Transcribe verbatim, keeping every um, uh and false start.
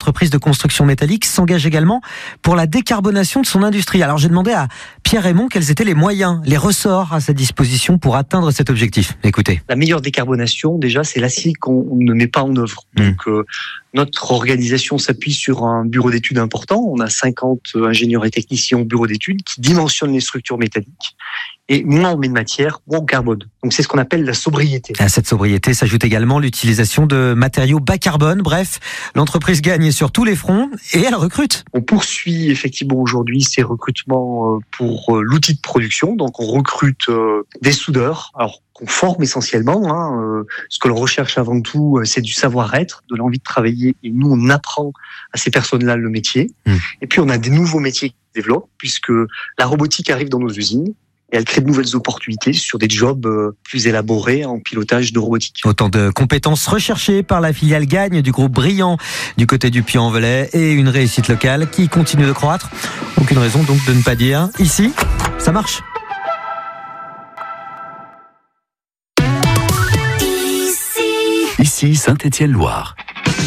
l'entreprise de construction métallique s'engage également pour la décarbonation de son industrie. Alors j'ai demandé à Pierre Raymond quels étaient les moyens, les ressorts à sa disposition pour atteindre cet objectif. Écoutez. La meilleure décarbonation, déjà, c'est l'acier qu'on ne met pas en œuvre. Mmh. Donc, euh, notre organisation s'appuie sur un bureau d'études important. On a cinquante ingénieurs et techniciens au bureau d'études qui dimensionnent les structures métalliques. Et moins on met de matière, moins on carbone. Donc c'est ce qu'on appelle la sobriété. À cette sobriété s'ajoute également l'utilisation de matériaux bas carbone. Bref, l'entreprise gagne sur tous les fronts et elle recrute. On poursuit effectivement aujourd'hui ces recrutements pour l'outil de production. Donc on recrute des soudeurs. Alors qu'on forme essentiellement. Hein. Ce que l'on recherche avant tout, c'est du savoir-être, de l'envie de travailler. Et nous, on apprend à ces personnes-là le métier. Mmh. Et puis on a des nouveaux métiers qui se développent puisque la robotique arrive dans nos usines. Et elle crée de nouvelles opportunités sur des jobs plus élaborés en pilotage de robotique. Autant de compétences recherchées par la filiale Gagne du groupe Brillant du côté du Puy-en-Velay et une réussite locale qui continue de croître. Aucune raison donc de ne pas dire ici, ça marche. Ici Saint-Étienne-Loire.